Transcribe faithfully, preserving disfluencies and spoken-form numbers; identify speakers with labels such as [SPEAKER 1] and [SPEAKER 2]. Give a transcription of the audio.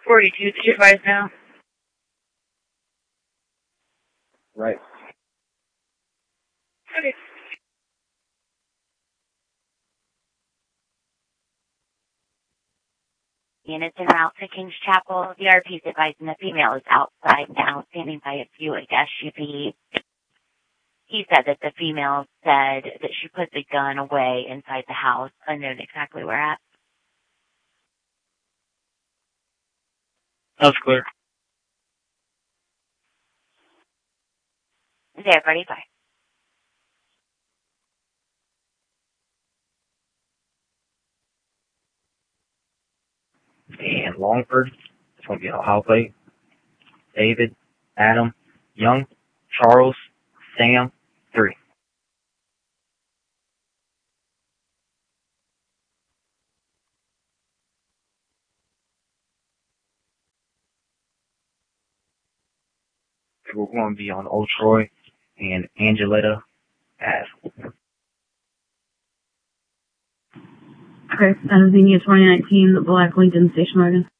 [SPEAKER 1] forty-two, did you advise now?
[SPEAKER 2] Right.
[SPEAKER 1] Okay.
[SPEAKER 3] Units en route to Kings Chapel. The R P's advising the female is outside now, standing by a Buick S U V. He said that the female said that she put the gun away inside the house, unknown exactly where at.
[SPEAKER 1] That was clear.
[SPEAKER 3] There, buddy, bye.
[SPEAKER 2] And Longford, it's going to be an Ohio plate. David, Adam, Young, Charles, Sam, three. We're going to be on Old Troy and Angeletta Ave.
[SPEAKER 4] Okay, that is the twenty nineteen Black Lincoln station wagon.